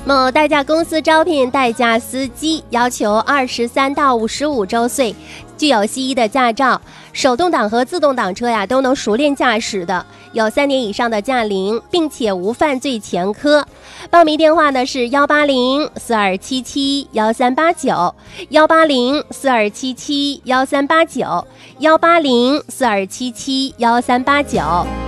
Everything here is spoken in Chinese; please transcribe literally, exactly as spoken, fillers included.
某代驾公司招聘代驾司机，要求二十三到五十五周岁，具有 C 一 的驾照，手动挡和自动挡车呀都能熟练驾驶的，有三年以上的驾龄，并且无犯罪前科。报名电话呢是幺八零四二七七幺三八九，幺八零四二七七幺三八九，幺八零四二七七幺三八九。